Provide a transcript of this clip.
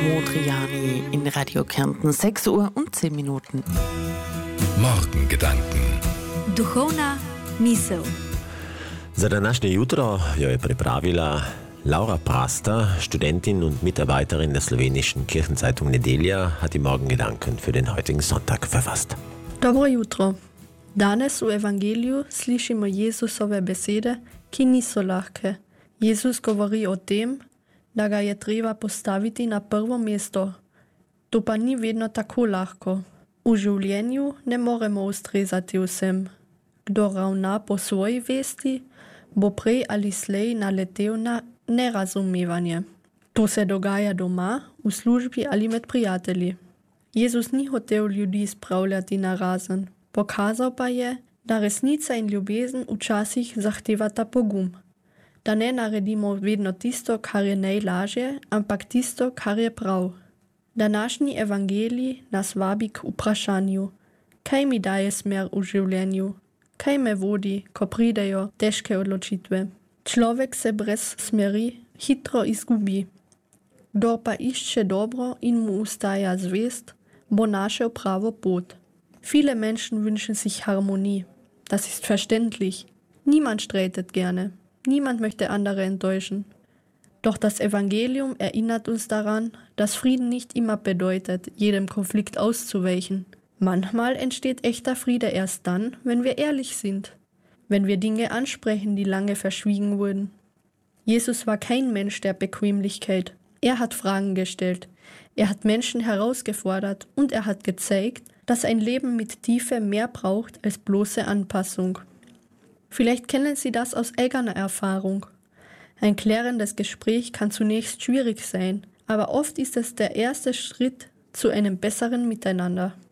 Modriani in Radio Kärnten, 6 Uhr und 10 Minuten. Morgengedanken. Duhovna misel. Za današnje jutro jo je pripravila Laura Prasta, Studentin und Mitarbeiterin der slowenischen Kirchenzeitung Nedelja, hat die Morgengedanken für den heutigen Sonntag verfasst. Dobro jutro. Danes v Evangeliju slišimo Jezusove besede, ki niso lahke. Jezus govori o tem, da ga je treba postaviti na prvo mesto. To pa ni vedno tako lahko. V življenju ne moremo ustrezati vsem. Kdo ravna po svoji vesti, bo prej ali slej naletel na nerazumevanje. To se dogaja doma, v službi ali med prijatelji. Jezus ni hotel ljudi spravljati na razen. Pokazal pa je, da resnica in ljubezen včasih zahtevata pogum. Da ne naredimo vedno tisto, kar je najlažje, ampak tisto, kar je prav. Današnji evangelij nas vabi k vprašanju, kaj mi daje smer v življenju, kaj me vodi, ko pridejo težke odločitve. Človek se brez smeri hitro izgubi. Kdor pa išče dobro in mu ustaja zvest, bo našel pravo pot. Viele Menschen wünschen sich Harmonie. Das ist verständlich. Niemand streitet gerne. Niemand möchte andere enttäuschen. Doch das Evangelium erinnert uns daran, dass Frieden nicht immer bedeutet, jedem Konflikt auszuweichen. Manchmal entsteht echter Friede erst dann, wenn wir ehrlich sind. Wenn wir Dinge ansprechen, die lange verschwiegen wurden. Jesus war kein Mensch der Bequemlichkeit. Er hat Fragen gestellt. Er hat Menschen herausgefordert und er hat gezeigt, dass ein Leben mit Tiefe mehr braucht als bloße Anpassung. Vielleicht kennen Sie das aus eigener Erfahrung. Ein klärendes Gespräch kann zunächst schwierig sein, aber oft ist es der erste Schritt zu einem besseren Miteinander.